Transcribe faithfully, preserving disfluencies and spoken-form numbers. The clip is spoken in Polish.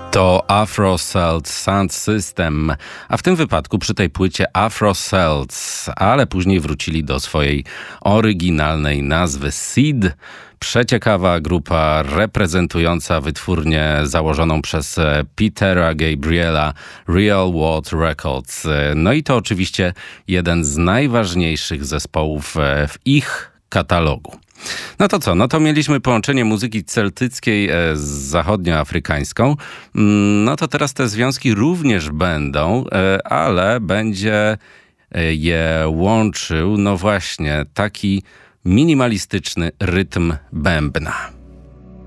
To Afro Celts Sound System, a w tym wypadku przy tej płycie Afro Celts, ale później wrócili do swojej oryginalnej nazwy Seed. Przeciekawa grupa reprezentująca wytwórnię założoną przez Petera Gabriela, Real World Records. No i to oczywiście jeden z najważniejszych zespołów w ich katalogu. No to co? No to mieliśmy połączenie muzyki celtyckiej z zachodnioafrykańską. No to teraz te związki również będą, ale będzie je łączył, no właśnie, taki minimalistyczny rytm bębna.